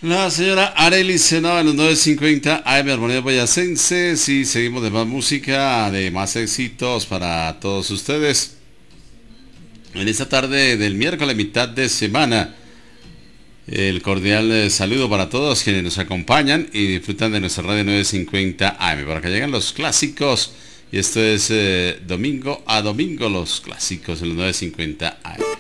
La señora Arely Senado en los 950 AM Armonía Boyacenses y seguimos de más música, de más éxitos para todos ustedes. En esta tarde del miércoles, mitad de semana, el cordial saludo para todos quienes nos acompañan y disfrutan de nuestra radio 950 AM. Para que lleguen los clásicos y esto es domingo a domingo los clásicos en los 950 AM.